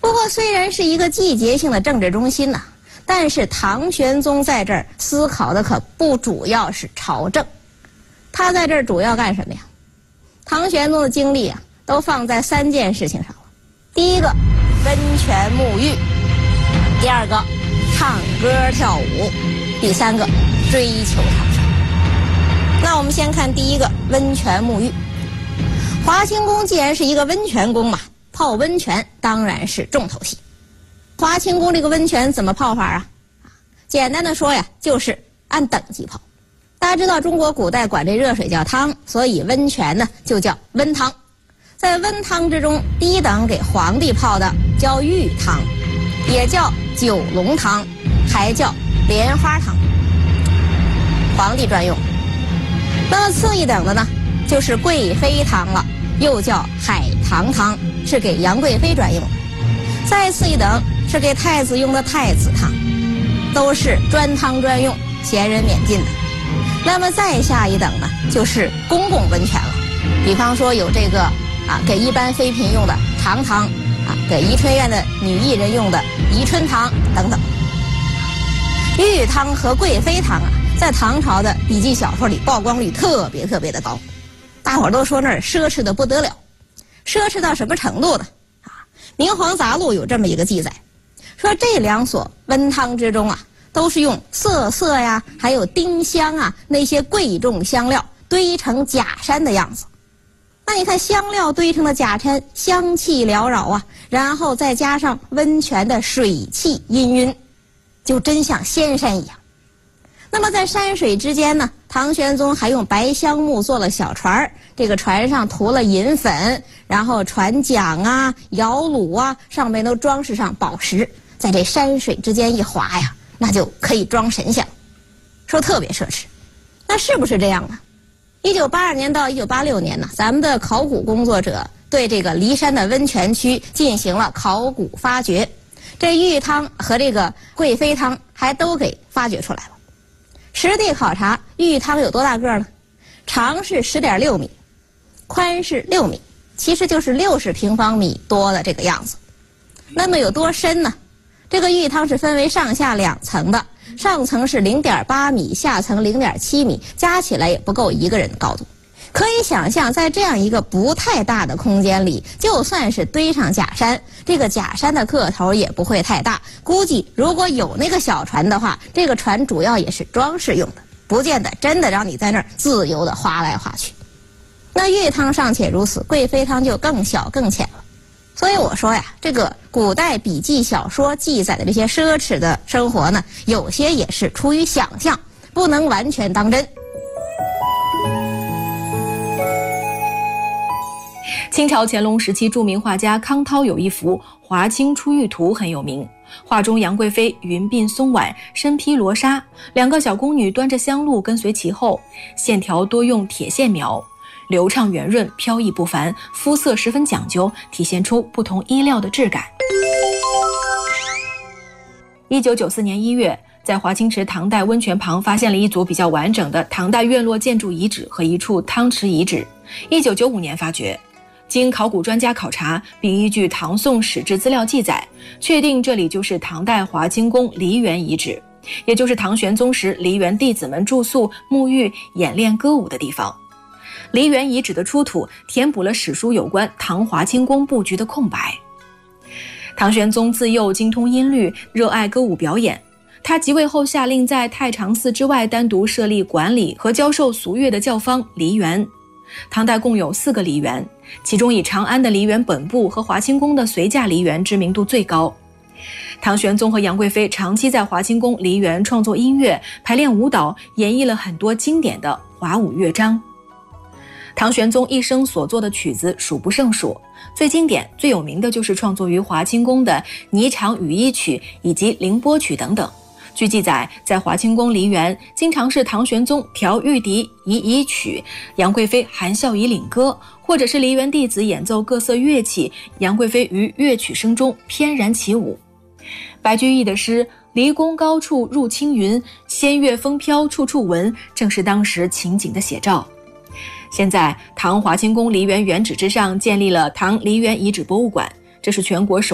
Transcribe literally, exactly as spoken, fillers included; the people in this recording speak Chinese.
不过虽然是一个季节性的政治中心呢、啊，但是唐玄宗在这儿思考的可不主要是朝政，他在这儿主要干什么呀？唐玄宗的精力啊，都放在三件事情上了。第一个，温泉沐浴；第二个，唱歌跳舞；第三个，追求长生。那我们先看第一个，温泉沐浴。华清宫既然是一个温泉宫嘛，泡温泉当然是重头戏。华清宫这个温泉怎么泡法啊？简单的说呀，就是按等级泡。大家知道中国古代管这热水叫汤，所以温泉呢就叫温汤。在温汤之中，第一等给皇帝泡的叫御汤，也叫九龙汤，还叫莲花汤，皇帝专用。那么次一等的呢，就是贵妃汤了，又叫海棠汤，是给杨贵妃专用的。再次一等是给太子用的太子汤，都是专汤专用，闲人免进的。那么再下一等呢，就是公共温泉了，比方说有这个啊给一般妃嫔用的长汤啊，给宜春院的女艺人用的宜春汤等等。御汤和贵妃汤啊，在唐朝的笔记小说里曝光率特别特别的高，大伙儿都说那儿奢侈的不得了。奢侈到什么程度呢？啊，《明皇杂录》有这么一个记载，说这两所温汤之中啊，都是用瑟瑟呀，还有丁香啊那些贵重香料堆成假山的样子。那你看香料堆成的假山，香气缭绕啊，然后再加上温泉的水汽氤氲，就真像仙山一样。那么在山水之间呢，唐玄宗还用白香木做了小船，这个船上涂了银粉，然后船桨啊、摇橹啊，上面都装饰上宝石，在这山水之间一划呀，那就可以装神仙，说特别奢侈。那是不是这样呢？一九八二年到一九八六年呢，咱们的考古工作者对这个骊山的温泉区进行了考古发掘，这御汤和这个贵妃汤还都给发掘出来了。实地考察，御汤有多大个呢？长是 十点六米，宽是六米，其实就是六十平方米多的这个样子。那么有多深呢？这个御汤是分为上下两层的，上层是 零点八米，下层 零点七米，加起来也不够一个人的高度。可以想象，在这样一个不太大的空间里，就算是堆上假山，这个假山的个头也不会太大。估计如果有那个小船的话，这个船主要也是装饰用的，不见得真的让你在那儿自由的划来划去。那御汤尚且如此，贵妃汤就更小更浅了。所以我说呀，这个古代笔记小说记载的这些奢侈的生活呢，有些也是出于想象，不能完全当真。 清朝乾隆时期，著名画家康涛有一幅《华清出浴图》很有名。画中杨贵妃云鬓松婉，身披罗纱，两个小宫女端着香露跟随其后，线条多用铁线描，流畅圆润，飘逸不凡，肤色十分讲究，体现出不同衣料的质感。一九九四年一月，在华清池唐代温泉旁发现了一组比较完整的唐代院落建筑遗址和一处汤池遗址。一九九五年发掘，经考古专家考察，并依据唐宋史志资料记载，确定这里就是唐代华清宫梨园遗址，也就是唐玄宗时梨园弟子们住宿、沐浴、演练歌舞的地方。梨园遗址的出土填补了史书有关唐华清宫布局的空白。唐玄宗自幼精通音律，热爱歌舞表演。他即位后下令在太常寺之外单独设立管理和教授俗乐的教坊梨园。唐代共有四个梨园，其中以长安的梨园本部和华清宫的随驾梨园知名度最高。唐玄宗和杨贵妃长期在华清宫梨园创作音乐、排练舞蹈，演绎了很多经典的华舞乐章。唐玄宗一生所作的曲子数不胜数，最经典、最有名的就是创作于华清宫的《霓裳羽衣曲》以及《凌波曲》等等。据记载，在华清宫梨园，经常是唐玄宗调玉笛以以曲，杨贵妃含笑以领歌，或者是梨园弟子演奏各色乐器，杨贵妃于乐曲声中翩然起舞。白居易的诗“离宫高处入青云，仙乐风飘处处闻”正是当时情景的写照。现在，唐华清宫梨园原址之上建立了唐梨园遗址博物馆，这是全国首